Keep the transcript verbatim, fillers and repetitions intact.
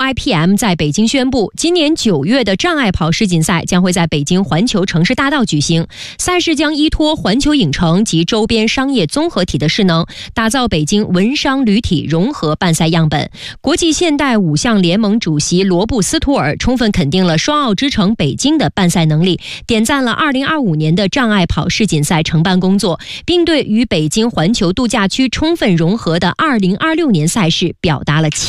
I P M 在北京宣布，今年九月的障碍跑世锦赛将会在北京环球城市大道举行。赛事将依托环球影城及周边商业综合体的势能，打造北京文商旅体融合办赛样本。国际现代五项联盟主席罗布斯图尔充分肯定了双奥之城北京的办赛能力，点赞了二零二五年的障碍跑世锦赛承办工作，并对与北京环球度假区充分融合的二零二六年赛事表达了期